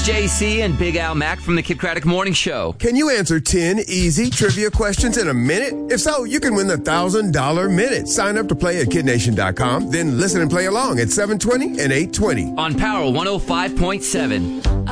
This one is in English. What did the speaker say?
JC and Big Al Mac from the Kid Craddock Morning Show. Can you answer 10 easy trivia questions in a minute? If so, you can win the $1,000 Minute. Sign up to play at KidNation.com, then listen and play along at 7:20 and 8:20. On Power 105.7.